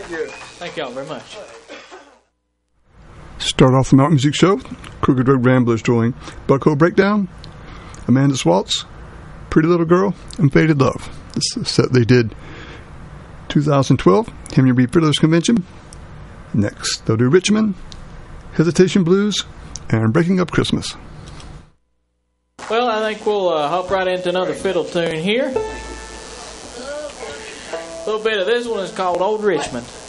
Thank you. Thank y'all very much. Start off the Mountain Music Show, Crooked Road Ramblers doing Buckle Breakdown, Amanda's Waltz, Pretty Little Girl, and Faded Love. This is a set they did 2012, Henry B. Fiddlers Convention. Next, they'll do Richmond, Hesitation Blues, and Breaking Up Christmas. Well, I think we'll hop right into another fiddle tune here. A little bit of this one is called Old Richmond.